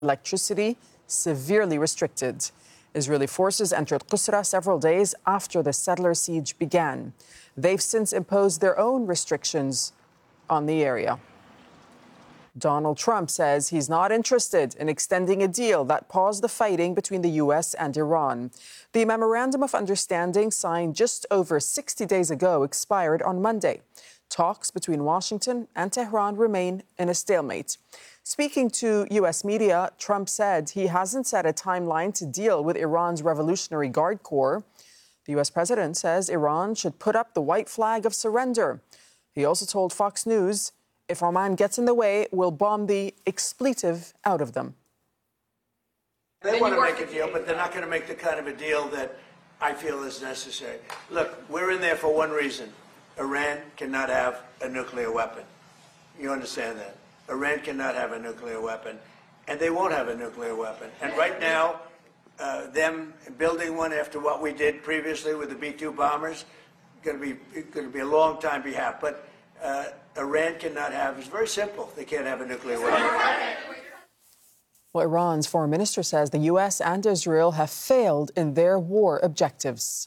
electricity severely restricted. Israeli forces entered Qusra several days after the settler siege began. They've since imposed their own restrictions on the area. Donald Trump says he's not interested in extending a deal that paused the fighting between the U.S. and Iran. The Memorandum of Understanding signed just over 60 days ago expired on Monday. Talks between Washington and Tehran remain in a stalemate. Speaking to U.S. media, Trump said he hasn't set a timeline to deal with Iran's Revolutionary Guard Corps. The U.S. president says Iran should put up the white flag of surrender. He also told Fox News, if Oman gets in the way, we'll bomb the expletive out of them. They want to make a deal, but they're not going to make the kind of a deal that I feel is necessary. Look, we're in there for one reason. Iran cannot have a nuclear weapon. You understand that? Iran cannot have a nuclear weapon, and they won't have a nuclear weapon. And right now, them building one after what we did previously with the B-2 bombers, going to be a long time behalf. But Iran cannot have, it's very simple, they can't have a nuclear weapon. Well, Iran's foreign minister says the U.S. and Israel have failed in their war objectives.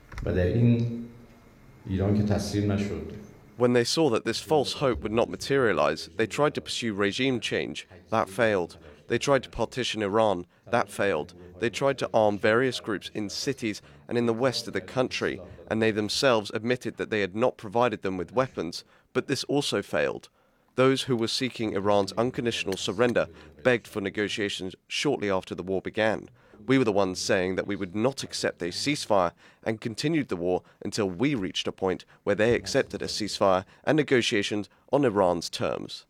When they saw that this false hope would not materialize, they tried to pursue regime change. That failed. They tried to partition Iran. That failed. They tried to arm various groups in cities and in the west of the country, and they themselves admitted that they had not provided them with weapons, but this also failed. Those who were seeking Iran's unconditional surrender begged for negotiations shortly after the war began. We were the ones saying that we would not accept a ceasefire and continued the war until we reached a point where they accepted a ceasefire and negotiations on Iran's terms.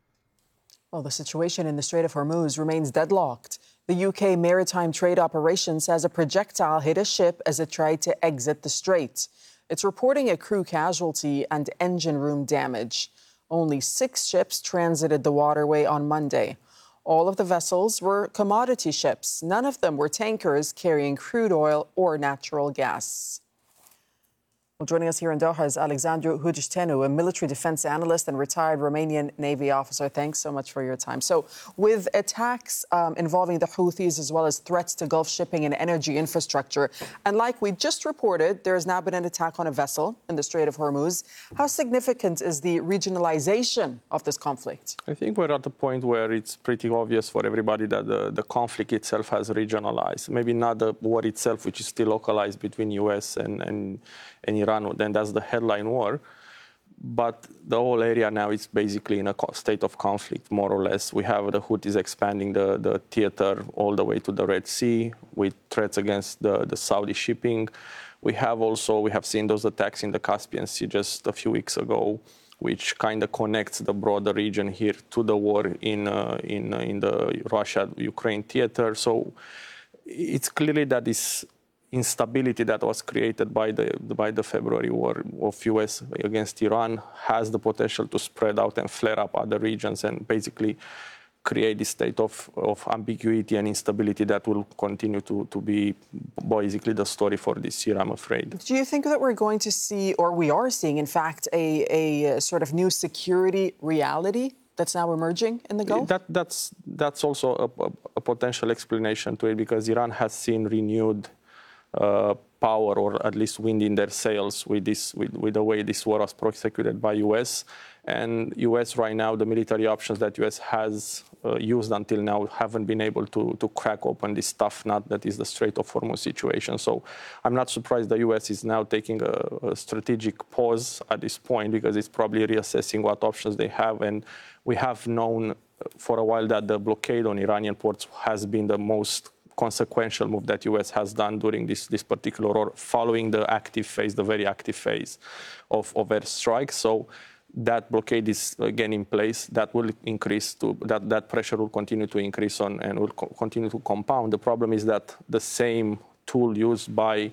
Well, the situation in the Strait of Hormuz remains deadlocked. The UK Maritime Trade Operation says a projectile hit a ship as it tried to exit the strait. It's reporting a crew casualty and engine room damage. Only 6 ships transited the waterway on Monday. All of the vessels were commodity ships. None of them were tankers carrying crude oil or natural gas. Well, joining us here in Doha is Alexandru Hujtenu, a military defense analyst and retired Romanian Navy officer. Thanks so much for your time. So with attacks involving the Houthis as well as threats to Gulf shipping and energy infrastructure, and like we just reported, there has now been an attack on a vessel in the Strait of Hormuz. How significant is the regionalization of this conflict? I think we're at the point where it's pretty obvious for everybody that the conflict itself has regionalized. Maybe not the war itself, which is still localized between U.S. and Iran, then that's the headline war. But the whole area now is basically in a state of conflict, more or less. We have the Houthis expanding the theater all the way to the Red Sea with threats against the Saudi shipping. We have seen those attacks in the Caspian Sea just a few weeks ago, which kind of connects the broader region here to the war in the Russia-Ukraine theater. So it's clearly that this instability that was created by the February war of U.S. against Iran has the potential to spread out and flare up other regions and basically create this state of ambiguity and instability that will continue to be basically the story for this year, I'm afraid. Do you think that we're going to see, or we are seeing, in fact, a sort of new security reality that's now emerging in the Gulf? That's also a potential explanation to it, because Iran has seen renewed power, or at least wind in their sails with the way this war was prosecuted by U.S. And U.S. right now, the military options that U.S. has used until now haven't been able to crack open this tough nut that is the Strait of Hormuz situation. So I'm not surprised the U.S. is now taking a strategic pause at this point, because it's probably reassessing what options they have. And we have known for a while that the blockade on Iranian ports has been the most consequential move that U.S. has done during this particular war, following the very active phase of airstrikes. So that blockade is again in place. That will increase that pressure will continue to increase on and will continue to compound. The problem is that the same tool used by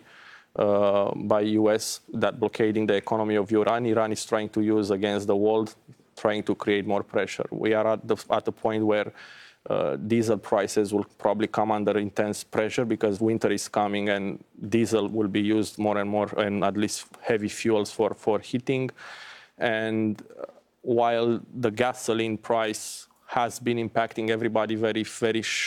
U.S. that blockading the economy of Iran is trying to use against the world, trying to create more pressure. We are at the point where diesel prices will probably come under intense pressure because winter is coming and diesel will be used more and more, and at least heavy fuels for heating. And while the gasoline price has been impacting everybody very, very